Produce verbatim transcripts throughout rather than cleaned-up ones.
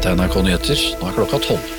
Dette er N R K Nyheter, nå er klokka tolv.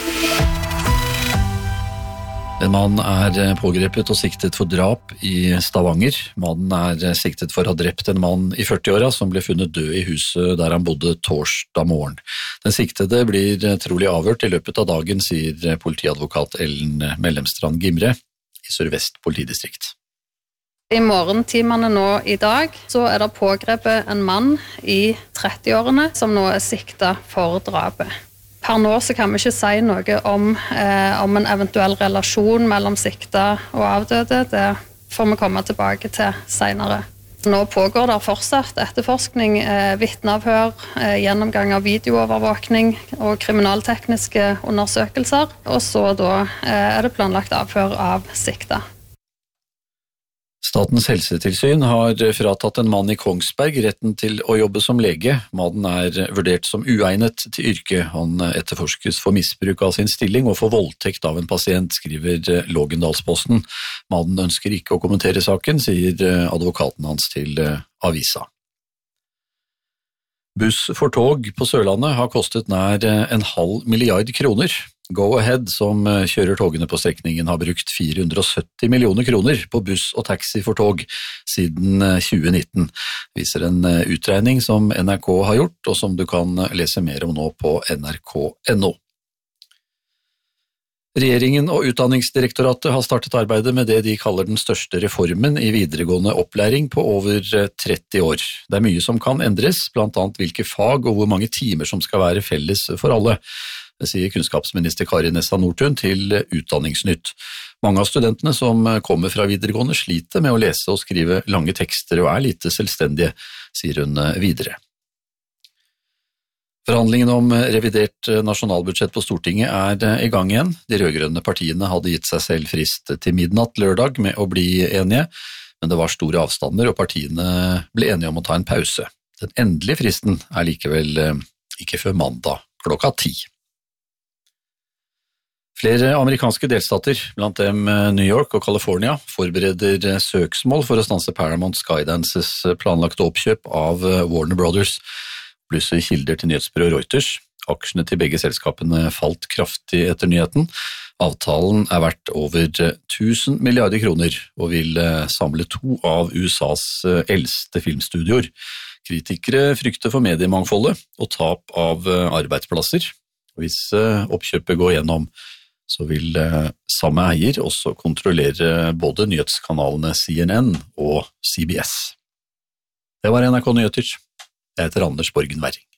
En mann er pågrepet og siktet for drap i Stavanger. Mannen er siktet for å ha drept en mann i førti-åra som ble funnet død i huset der han bodde torsdag morgen. Den siktede blir trolig avhørt i løpet av dagen, sier politiadvokat Ellen Mellemstrand Gimre i Sør-Vest politidistrikt. I morgentimene nå i dag så er det pågrepet en mann i trettiårene som nå er siktet for drapet. Per nå så kan vi ikke si noe om, eh, om en eventuell relasjon mellom siktet og avdøde. Det får vi komme tilbake til senere. Nå pågår det fortsatt etterforskning, eh, vitneavhør, eh, gjennomgang av videoovervåkning og kriminaltekniske undersøkelser, og så da eh, er det planlagt avhør av siktet. Statens helsetilsyn har fratatt en mann i Kongsberg retten til å jobbe som lege. Mannen er vurdert som uegnet til yrket. Han etterforskes for misbruk av sin stilling og for voldtekt av en pasient, skriver Lågendalsposten. Mannen ønsker ikke å kommentere saken, sier advokaten hans til avisa. Buss for tog på Sørlandet har kostet nær en halv milliard kroner. Go-Ahead, som kjører togene på strekningen, har brukt fire hundre og sytti millioner kroner på buss og taxi for tog siden tjue nitten, viser en utregning som N R K har gjort, og som du kan lese mer om nå på N R K punktum N O. Regjeringen og Utdanningsdirektoratet har startet arbeidet med det de kaller den største reformen i videregående opplæring på over tretti år. Det er mye som kan endres, blant annet hvilke fag og hvor mange timer som skal være felles for alle. Det sier kunnskapsminister Kari Nessa Nordtun til Utdanningsnytt. Mange av studentene som kommer fra videregående sliter med å lese og skrive lange tekster og er lite selvstendige, sier hun videre. Forhandlingen om revidert nasjonalbudsjett på Stortinget er i gang igjen. De rødgrønne partiene hadde gitt seg selv frist til midnatt lørdag med å bli enige, men det var store avstander og partiene ble enige om å ta en pause. Den endelige fristen er likevel ikke før mandag klokka ti. Flere amerikanske delstater, blant dem New York og California, forbereder søksmål for å stanse Paramount Skydances planlagte oppkjøp av Warner Brothers, plusser kilder til nyhetsbyrået Reuters. Aksjene til begge selskapene falt kraftig etter nyheten. Avtalen er verdt over tusen milliarder kroner og vil samle to av U S A's eldste filmstudioer. Kritikere frykter for mediemangfoldet og tap av arbeidsplasser. Hvis oppkjøpet går gjennom, så vil samme eier også kontrollere både nyhetskanalene C N N og C B S. Det var N R K Nyheter. Jeg heter Anders Borgen Werring.